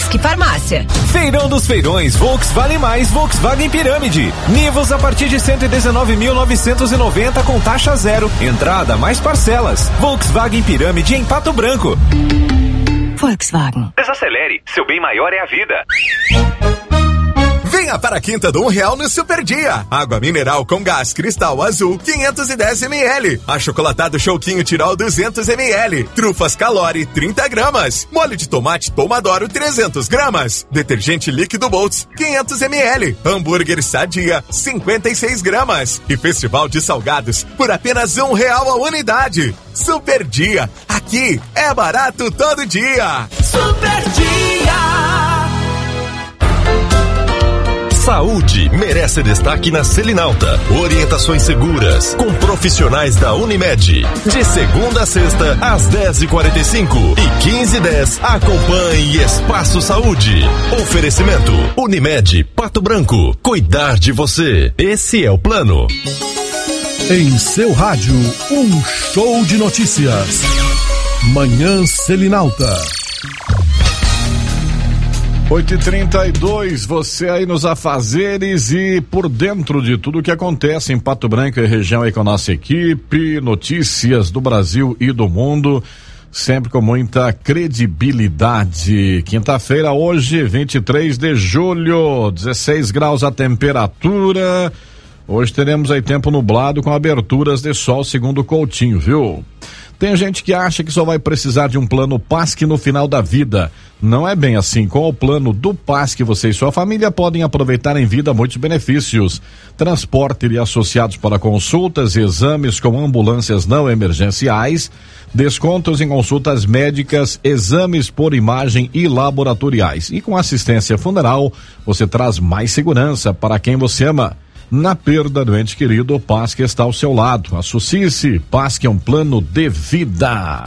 mais que farmácia. Feirão dos Feirões, Volkswagen mais Volkswagen Pirâmide. Nivus a partir de 119.990 com taxa zero. Entrada mais parcelas. Volkswagen Pirâmide em Pato Branco. Volkswagen. Desacelere, seu bem maior é a vida. Venha para a quinta do R$1 no Super Dia. Água mineral com gás cristal azul 510 ml. Achocolatado Chouquinho Tirol 200 ml. Trufas Calori 30 gramas. Molho de tomate Tomadoro 300 gramas. Detergente líquido Boltz 500 ml. Hambúrguer Sadia 56 gramas. E Festival de Salgados por apenas R$1 a unidade. Super Dia. Aqui é barato todo dia. Super Dia. Saúde merece destaque na Selinalta. Orientações seguras com profissionais da Unimed. De segunda a sexta, às 10h45 e 15h10, acompanhe Espaço Saúde. Oferecimento Unimed Pato Branco. Cuidar de você. Esse é o plano. Em seu rádio, um show de notícias. Manhã Selinalta. 8h32, você aí nos afazeres e por dentro de tudo que acontece em Pato Branco e região aí com a nossa equipe, notícias do Brasil e do mundo, sempre com muita credibilidade. Quinta-feira hoje, 23 de julho, 16 graus a temperatura. Hoje teremos aí tempo nublado com aberturas de sol, segundo o Coutinho, viu? Tem gente que acha que só vai precisar de um plano PASC no final da vida. Não é bem assim. Com o plano do PASC, você e sua família podem aproveitar em vida muitos benefícios. Transporte e associados para consultas e exames com ambulâncias não emergenciais, descontos em consultas médicas, exames por imagem e laboratoriais. E com assistência funeral, você traz mais segurança para quem você ama. Na perda do ente querido, o PASC está ao seu lado. Associe-se, PASC é um plano de vida.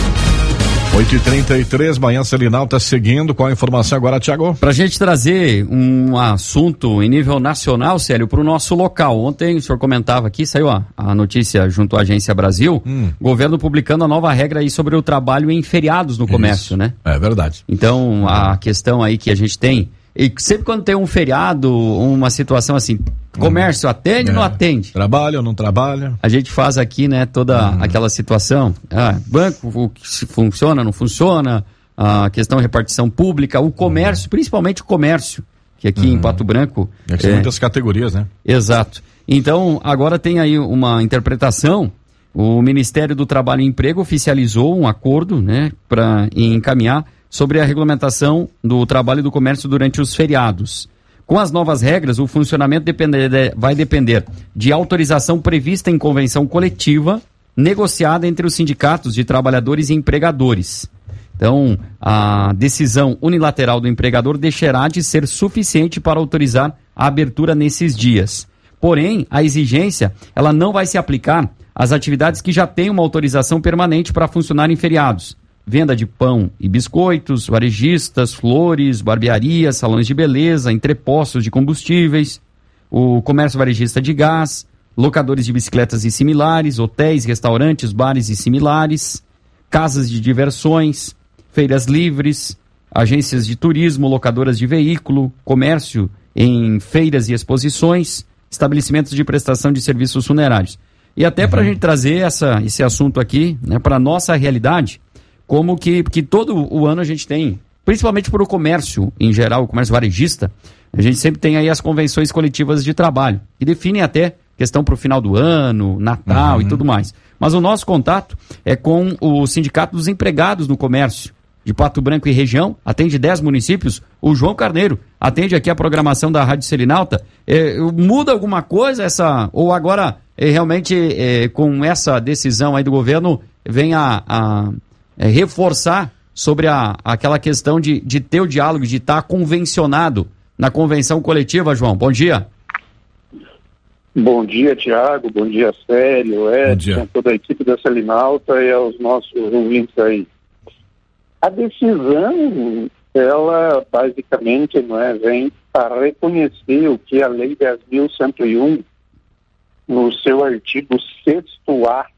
8h33, manhã Selinalta seguindo. Qual a informação agora, Thiago? Pra gente trazer um assunto em nível nacional, Célio, pro nosso local. Ontem o senhor comentava aqui, saiu a notícia junto à Agência Brasil, governo publicando a nova regra aí sobre o trabalho em feriados no comércio, isso, né? É verdade. Então, a questão aí que a gente tem, e sempre quando tem um feriado, uma situação assim, comércio atende ou não atende? Trabalha ou não trabalha? A gente faz aqui, né, toda aquela situação. Banco, o que funciona, não funciona, a questão de repartição pública, o comércio, principalmente o comércio, que aqui em Pato Branco... Tem muitas categorias, né? Exato. Então, agora tem aí uma interpretação. O Ministério do Trabalho e Emprego oficializou um acordo, né, para encaminhar sobre a regulamentação do trabalho e do comércio durante os feriados. Com as novas regras, o funcionamento vai depender de autorização prevista em convenção coletiva, negociada entre os sindicatos de trabalhadores e empregadores. Então, a decisão unilateral do empregador deixará de ser suficiente para autorizar a abertura nesses dias. Porém, a exigência ela não vai se aplicar às atividades que já têm uma autorização permanente para funcionar em feriados. Venda de pão e biscoitos, varejistas, flores, barbearias, salões de beleza, entrepostos de combustíveis, o comércio varejista de gás, locadores de bicicletas e similares, hotéis, restaurantes, bares e similares, casas de diversões, feiras livres, agências de turismo, locadoras de veículo, comércio em feiras e exposições, estabelecimentos de prestação de serviços funerários. E até para a gente trazer esse assunto aqui, né, para a nossa realidade, como que todo o ano a gente tem, principalmente para o comércio em geral, o comércio varejista, a gente sempre tem aí as convenções coletivas de trabalho, que definem até questão para o final do ano, Natal e tudo mais. Mas o nosso contato é com o Sindicato dos Empregados no Comércio de Pato Branco e região, atende 10 municípios, o João Carneiro atende aqui a programação da Rádio Selinalta. Muda alguma coisa ou agora realmente com essa decisão aí do governo vem a reforçar sobre aquela questão de ter o diálogo, de estar convencionado na convenção coletiva, João? Bom dia. Bom dia, Tiago. Bom dia, Célio, Edson, toda a equipe da Selinalta e aos nossos ouvintes aí. A decisão, ela basicamente vem para reconhecer o que a Lei 10.101, no seu artigo 6º-A,